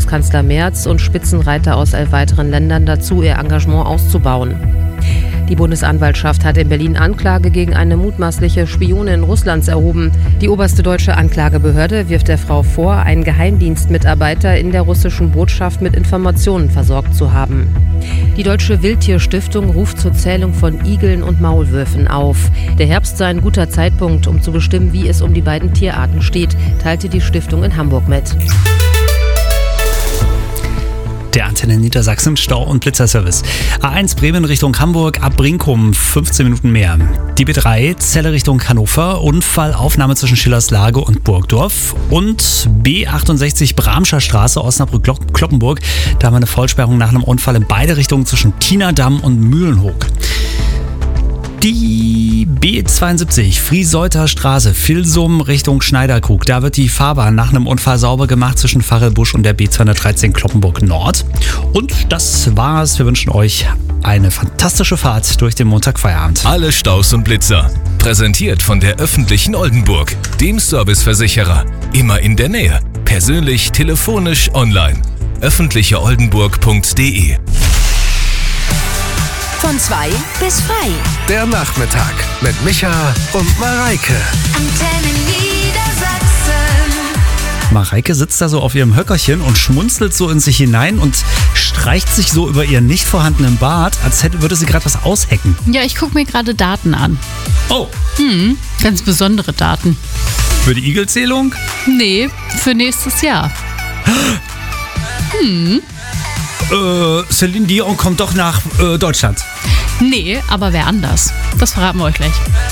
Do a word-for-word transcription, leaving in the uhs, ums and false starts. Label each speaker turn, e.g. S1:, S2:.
S1: Bundeskanzler Merz und Spitzenreiter aus elf weiteren Ländern dazu, ihr Engagement auszubauen. Die Bundesanwaltschaft hat in Berlin Anklage gegen eine mutmaßliche Spionin Russlands erhoben. Die oberste deutsche Anklagebehörde wirft der Frau vor, einen Geheimdienstmitarbeiter in der russischen Botschaft mit Informationen versorgt zu haben. Die Deutsche Wildtierstiftung ruft zur Zählung von Igeln und Maulwürfen auf. Der Herbst sei ein guter Zeitpunkt, um zu bestimmen, wie es um die beiden Tierarten steht, teilte die Stiftung in Hamburg mit.
S2: Der Antenne Niedersachsen Stau- und Blitzerservice. A eins Bremen Richtung Hamburg ab Brinkum fünfzehn Minuten mehr. Die B drei Celle Richtung Hannover, Unfallaufnahme zwischen Schillerslage und Burgdorf. Und B achtundsechzig Bramscher Straße, Osnabrück-Kloppenburg. Da haben wir eine Vollsperrung nach einem Unfall in beide Richtungen zwischen Tienerdamm und Mühlenhoek. Die B zweiundsiebzig Frieseuter Straße, Vilsum Richtung Schneiderkrug. Da wird die Fahrbahn nach einem Unfall sauber gemacht zwischen Fachelbusch und der B zweihundertdreizehn Kloppenburg Nord. Und das war's. Wir wünschen euch eine fantastische Fahrt durch den Montagfeierabend.
S3: Alle Staus und Blitzer. Präsentiert von der öffentlichen Oldenburg, dem Serviceversicherer. Immer in der Nähe. Persönlich, telefonisch, online. öffentliche oldenburg punkt de.
S4: Von zwei bis frei.
S5: Der Nachmittag mit Micha und Mareike.
S4: Antenne Niedersachsen.
S2: Mareike sitzt da so auf ihrem Höckerchen und schmunzelt so in sich hinein und streicht sich so über ihren nicht vorhandenen Bart, als hätte, würde sie gerade was aushecken.
S6: Ja, ich gucke mir gerade Daten an.
S2: Oh.
S6: Hm, ganz besondere Daten.
S2: Für die Igelzählung?
S6: Nee, für nächstes Jahr. Hm.
S2: Äh, Celine Dion kommt doch nach äh, Deutschland.
S6: Nee, aber wer anders? Das verraten wir euch gleich.